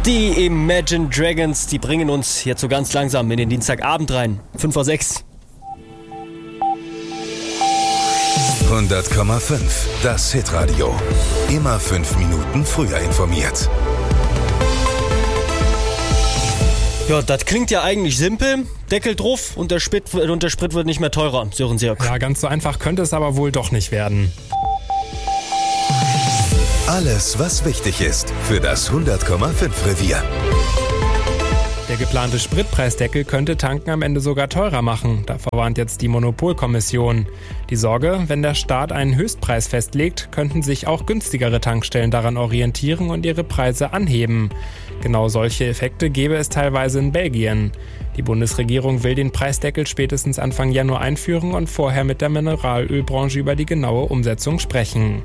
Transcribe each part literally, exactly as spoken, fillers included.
Die Imagine Dragons, die bringen uns jetzt so ganz langsam in den Dienstagabend rein. fünf vor sechs. hundert Komma fünf, das Hitradio. Immer fünf Minuten früher informiert. Ja, das klingt ja eigentlich simpel. Deckel drauf und der Sprit, und der Sprit wird nicht mehr teurer, Sören Sirk. Ja, ganz so einfach könnte es aber wohl doch nicht werden. Alles, was wichtig ist für das hundert Komma fünf Revier. Der geplante Spritpreisdeckel könnte Tanken am Ende sogar teurer machen. Davor warnt jetzt die Monopolkommission. Die Sorge, wenn der Staat einen Höchstpreis festlegt, könnten sich auch günstigere Tankstellen daran orientieren und ihre Preise anheben. Genau solche Effekte gäbe es teilweise in Belgien. Die Bundesregierung will den Preisdeckel spätestens Anfang Januar einführen und vorher mit der Mineralölbranche über die genaue Umsetzung sprechen.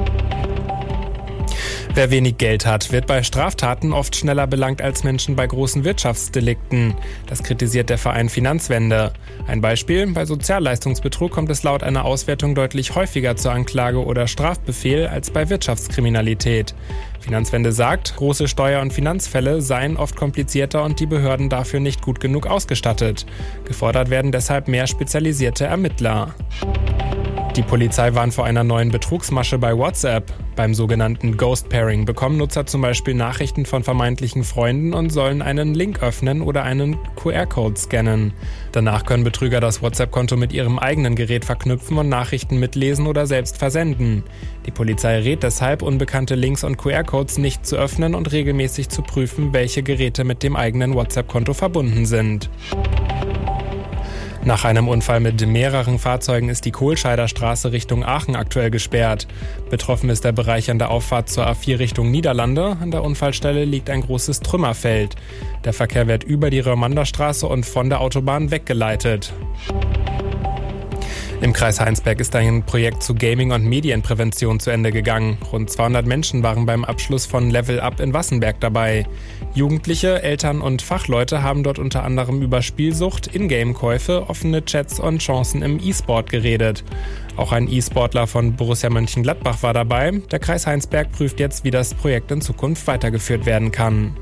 Wer wenig Geld hat, wird bei Straftaten oft schneller belangt als Menschen bei großen Wirtschaftsdelikten. Das kritisiert der Verein Finanzwende. Ein Beispiel: Bei Sozialleistungsbetrug kommt es laut einer Auswertung deutlich häufiger zur Anklage oder Strafbefehl als bei Wirtschaftskriminalität. Finanzwende sagt, große Steuer- und Finanzfälle seien oft komplizierter und die Behörden dafür nicht gut genug ausgestattet. Gefordert werden deshalb mehr spezialisierte Ermittler. Die Polizei warnt vor einer neuen Betrugsmasche bei WhatsApp. Beim sogenannten Ghost Pairing bekommen Nutzer zum Beispiel Nachrichten von vermeintlichen Freunden und sollen einen Link öffnen oder einen Q R-Code scannen. Danach können Betrüger das WhatsApp-Konto mit ihrem eigenen Gerät verknüpfen und Nachrichten mitlesen oder selbst versenden. Die Polizei rät deshalb, unbekannte Links und Q R-Codes nicht zu öffnen und regelmäßig zu prüfen, welche Geräte mit dem eigenen WhatsApp-Konto verbunden sind. Nach einem Unfall mit mehreren Fahrzeugen ist die Kohlscheider Straße Richtung Aachen aktuell gesperrt. Betroffen ist der Bereich an der Auffahrt zur A vier Richtung Niederlande. An der Unfallstelle liegt ein großes Trümmerfeld. Der Verkehr wird über die Römanderstraße und von der Autobahn weggeleitet. Im Kreis Heinsberg ist ein Projekt zu Gaming- und Medienprävention zu Ende gegangen. Rund zweihundert Menschen waren beim Abschluss von Level Up in Wassenberg dabei. Jugendliche, Eltern und Fachleute haben dort unter anderem über Spielsucht, Ingame-Käufe, offene Chats und Chancen im E-Sport geredet. Auch ein E-Sportler von Borussia Mönchengladbach war dabei. Der Kreis Heinsberg prüft jetzt, wie das Projekt in Zukunft weitergeführt werden kann.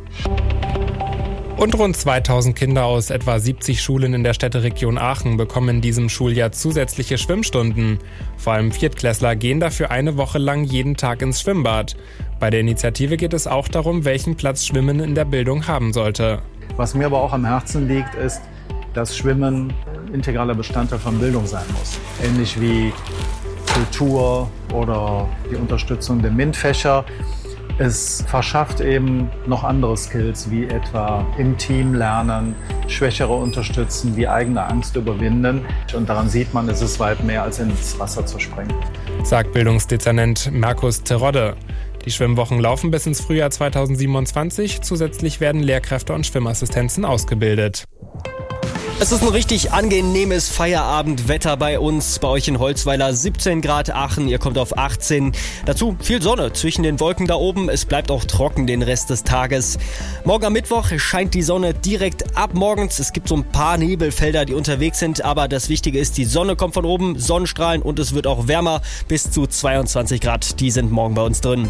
Und rund zweitausend Kinder aus etwa siebzig Schulen in der Städteregion Aachen bekommen in diesem Schuljahr zusätzliche Schwimmstunden. Vor allem Viertklässler gehen dafür eine Woche lang jeden Tag ins Schwimmbad. Bei der Initiative geht es auch darum, welchen Platz Schwimmen in der Bildung haben sollte. Was mir aber auch am Herzen liegt, ist, dass Schwimmen integraler Bestandteil von Bildung sein muss. Ähnlich wie Kultur oder die Unterstützung der MINT-Fächer. Es verschafft eben noch andere Skills, wie etwa im Team lernen, Schwächere unterstützen, die eigene Angst überwinden. Und daran sieht man, es ist weit mehr als ins Wasser zu springen. Sagt Bildungsdezernent Markus Terodde. Die Schwimmwochen laufen bis ins Frühjahr zweitausendsiebenundzwanzig. Zusätzlich werden Lehrkräfte und Schwimmassistenzen ausgebildet. Es ist ein richtig angenehmes Feierabendwetter bei uns, bei euch in Holzweiler. siebzehn Grad, Aachen, ihr kommt auf achtzehn. Dazu viel Sonne zwischen den Wolken da oben. Es bleibt auch trocken den Rest des Tages. Morgen am Mittwoch scheint die Sonne direkt ab morgens. Es gibt so ein paar Nebelfelder, die unterwegs sind, aber das Wichtige ist, die Sonne kommt von oben, Sonnenstrahlen und es wird auch wärmer. Bis zu zweiundzwanzig Grad, die sind morgen bei uns drin.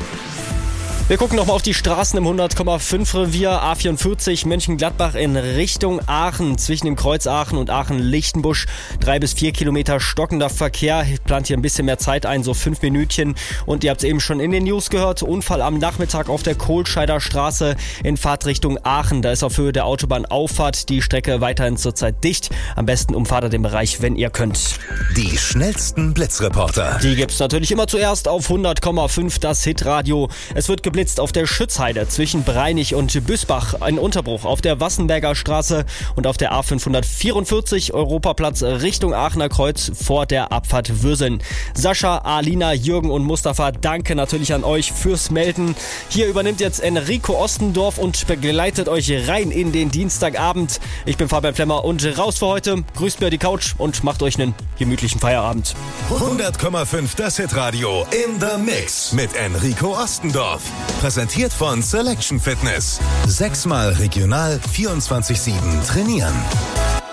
Wir gucken nochmal auf die Straßen im hundert Komma fünf Revier. A vierundvierzig Mönchengladbach in Richtung Aachen. Zwischen dem Kreuz Aachen und Aachen-Lichtenbusch. Drei bis vier Kilometer stockender Verkehr. Plant hier ein bisschen mehr Zeit ein, so fünf Minütchen. Und ihr habt es eben schon in den News gehört. Unfall am Nachmittag auf der Kohlscheider Straße in Fahrtrichtung Aachen. Da ist auf Höhe der Autobahnauffahrt die Strecke weiterhin zurzeit dicht. Am besten umfahrt den Bereich, wenn ihr könnt. Die schnellsten Blitzreporter. Die gibt's natürlich immer zuerst auf hundert Komma fünf, das Hitradio. Es wird geblitzt auf der Schützheide zwischen Breinig und Büsbach, ein Unterbruch auf der Wassenberger Straße und auf der A fünfhundertvierundvierzig Europaplatz Richtung Aachener Kreuz vor der Abfahrt Würseln. Sascha, Alina, Jürgen und Mustafa, danke natürlich an euch fürs Melden. Hier übernimmt jetzt Enrico Ostendorf und begleitet euch rein in den Dienstagabend. Ich bin Fabian Flemmer und raus für heute. Grüßt mir die Couch und macht euch einen gemütlichen Feierabend. hundert Komma fünf, das Hitradio in the Mix mit Enrico Ostendorf. Präsentiert von Selection Fitness. Sechsmal regional vierundzwanzig sieben trainieren.